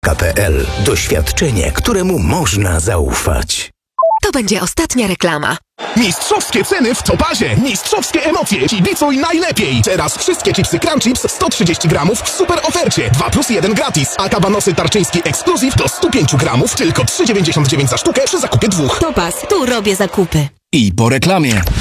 Topaz.pl. Doświadczenie, któremu można zaufać. To będzie ostatnia reklama. Mistrzowskie ceny w Topazie! Mistrzowskie emocje! Kibicuj najlepiej! Teraz wszystkie chipsy Crunch Chips 130 gramów w super ofercie. 2+1 gratis. A kabanosy Tarczyński Exclusive do 105 gramów tylko 3,99 za sztukę przy zakupie 2. Topaz, tu robię zakupy. I po reklamie.